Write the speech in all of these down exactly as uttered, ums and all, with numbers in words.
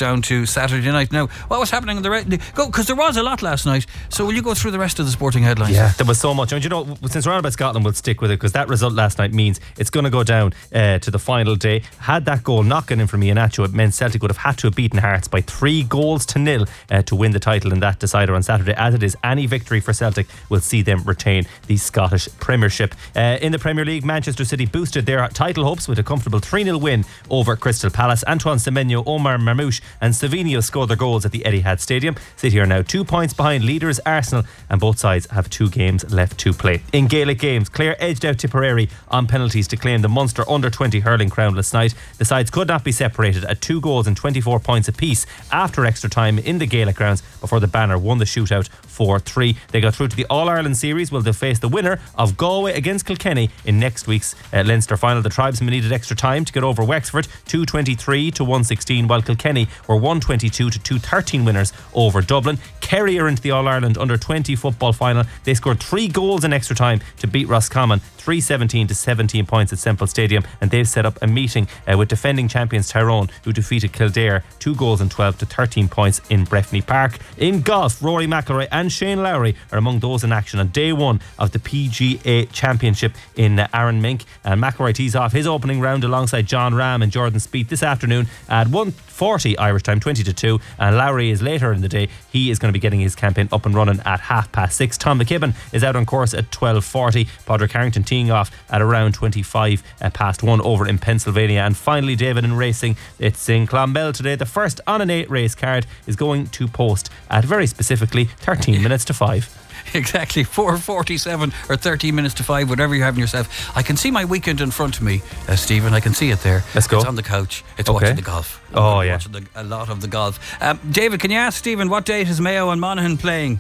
down to Saturday night. Now, what was happening in the rest? Go, because there was a lot last night. So will you go through the rest of the sporting headlines? Yeah, there was so much. And you know, since we're on about Scotland, we'll stick with it because that result last night means it's going to go down uh, to the final day. Had that goal not gone in from Iheanacho, it meant Celtic would have had to have beaten Hearts by three goals to nil uh, to win the title in that decider on Saturday. As it is, any victory for Celtic will see them retain the Scottish Premiership. Uh, in the Premier League, Manchester City boosted their title hopes with a comfortable three nil win over Crystal Palace. Antoine Semenyo, Omar Marmoush and Savinho scored their goals at the Etihad Stadium. City are now two points behind leaders Arsenal, and both sides have two games left to play. In Gaelic games, Clare edged out Tipperary on penalties to claim the Munster under twenty hurling crown last night. The sides could not be separated at two goals and twenty-four points apiece after extra time in the Gaelic grounds before the Banner won the shootout four three. They got through to the All-Ireland series, where they'll face the winner of Galway against Kilkenny in next week's uh, Leinster final. The tribesmen needed extra time to get over Wexford, two twenty-three to one sixteen, while Kilkenny were one twenty-two to two thirteen winners over Dublin. Kerry are into the All-Ireland under twenty football final. They scored three goals in extra time to beat Roscommon three seventeen to seventeen points at Semple Stadium, and they've set up a meeting uh, with defending champions Tyrone, who defeated Kildare two goals and twelve to thirteen points in Breffni Park. In golf, Rory McIlroy and Shane Lowry are among those in action on day one of the P G A Championship in uh, Aaron Mink, and McIlroy tees off his opening round alongside John Ram and Jordan Spieth this afternoon at one forty Irish time, twenty to two, and Lowry is later in the day. He is going to be getting his campaign up and running at half past six. Tom McKibben is out on course at twelve forty. Padraig Harrington teeing off at around twenty-five past one over in Pennsylvania. And finally, David, in racing, it's in Clonbell today. The first on an eight race card is going to post at very specifically thirteen minutes to five. Exactly, four forty-seven or thirteen minutes to five, whatever you're having yourself. I can see my weekend in front of me, uh, Stephen. I can see it there. Let's go. It's on the couch. It's okay. watching the golf. I'm oh, yeah. Watching the, a lot of the golf. Um, David, can you ask Stephen what date is Mayo and Monaghan playing?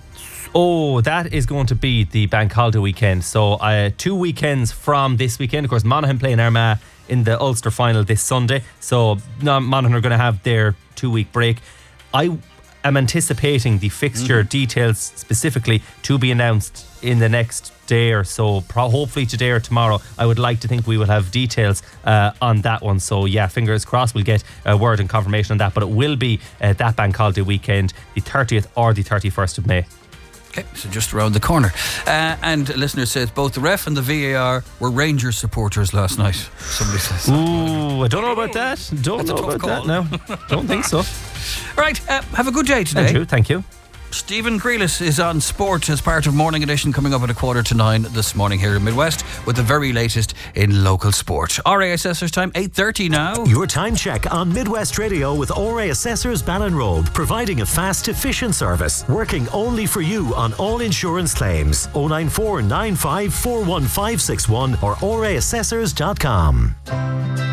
Oh, that is going to be the bank holiday weekend. So uh, two weekends from this weekend. Of course, Monaghan playing Armagh in the Ulster final this Sunday. So no, Monaghan are going to have their two-week break. I am anticipating the fixture mm. details specifically to be announced in the next day or so, pro- hopefully today or tomorrow. I would like to think we will have details uh, on that one. So yeah, fingers crossed we'll get a word and confirmation on that. But it will be uh, that bank holiday weekend, the thirtieth or the thirty-first of May. Okay, so just around the corner. Uh, and a listener says both the ref and the V A R were Rangers supporters last night. Somebody says. Ooh, I don't know about that. Don't That's know about call. that now. Don't think so. Right, uh, have a good day today. Andrew, thank you. Stephen Grealis is on sport as part of Morning Edition, coming up at a quarter to nine this morning here in Midwest with the very latest in local sport. R A Assessors time, eight thirty now. Your time check on Midwest Radio with R A Assessors Ballinrobe, providing a fast, efficient service, working only for you on all insurance claims. oh nine four nine five four one five six one or r a assessors dot com.